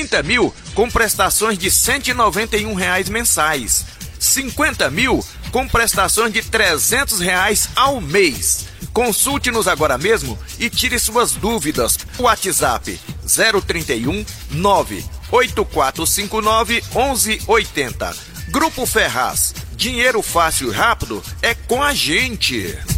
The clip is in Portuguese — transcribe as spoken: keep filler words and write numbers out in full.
trinta mil com prestações de cento e noventa e um reais mensais. cinquenta mil com prestações de trezentos reais ao mês. Consulte-nos agora mesmo e tire suas dúvidas. WhatsApp zero trinta e um, nove oito quatro cinco nove, onze oitenta. Grupo Ferraz. Dinheiro fácil e rápido é com a gente.